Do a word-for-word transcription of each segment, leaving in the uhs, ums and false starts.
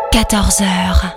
quatorze heures.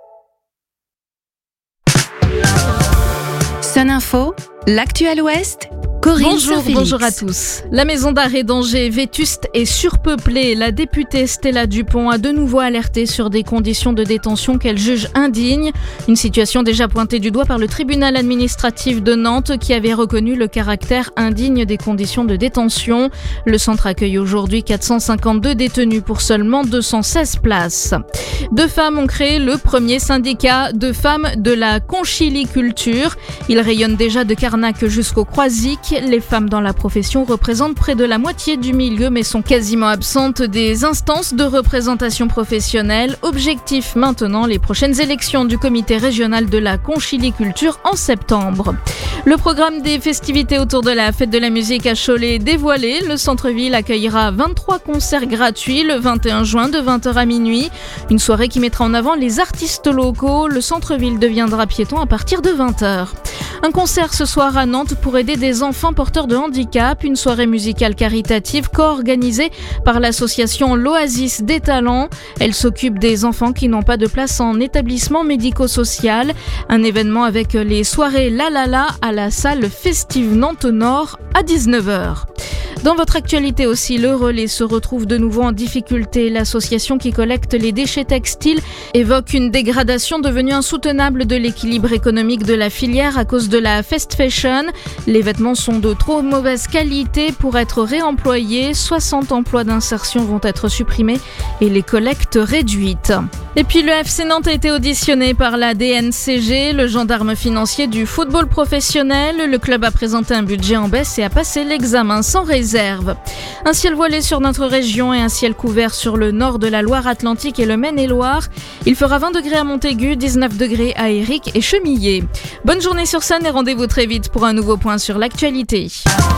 Sun Info, l'actuel Ouest, Corinne Bonjour, Saint-Félix. bonjour à tous. La maison d'arrêt d'Angers, vétuste et surpeuplée, la députée Stella Dupont a de nouveau alerté sur des conditions de détention qu'elle juge indignes. Une situation déjà pointée du doigt par le tribunal administratif de Nantes qui avait reconnu le caractère indigne des conditions de détention. Le centre accueille aujourd'hui quatre cent cinquante-deux détenus pour seulement deux cent seize places. Deux femmes ont créé le premier syndicat de femmes de la conchiliculture. Il rayonne déjà de Carnac jusqu'au Croisic. Les femmes dans la profession représentent près de la moitié du milieu mais sont quasiment absentes des instances de représentation professionnelle. Objectif maintenant, les prochaines élections du comité régional de la conchiliculture en septembre. Le programme des festivités autour de la fête de la musique à Cholet est dévoilé. Le centre-ville accueillera vingt-trois concerts gratuits le vingt et un juin de vingt heures à minuit. Une soirée qui mettra en avant les artistes locaux. Le centre-ville deviendra piéton à partir de vingt heures. Un concert ce soir à Nantes pour aider des enfants porteurs de handicap. Une soirée musicale caritative co-organisée par l'association l'Oasis des Talents. Elle s'occupe des enfants qui n'ont pas de place en établissement médico-social. Un événement avec les soirées La La La à la salle Festive Nantes Nord à dix-neuf heures. Dans votre actualité aussi, le Relais se retrouve de nouveau en difficulté. L'association qui collecte les déchets textiles évoque une dégradation devenue insoutenable de l'équilibre économique de la filière à cause de la fast fashion. Les vêtements sont de trop mauvaise qualité pour être réemployés. soixante emplois d'insertion vont être supprimés et les collectes réduites. Et puis le F C Nantes a été auditionné par la D N C G, le gendarme financier du football professionnel. Le club a présenté un budget en baisse et a passé l'examen sans réserve. Un ciel voilé sur notre région et un ciel couvert sur le nord de la Loire-Atlantique et le Maine-et-Loire. Il fera vingt degrés à Montaigu, dix-neuf degrés à Éric et Chemillé. Bonne journée sur Sun et rendez-vous très vite pour un nouveau point sur l'actualité.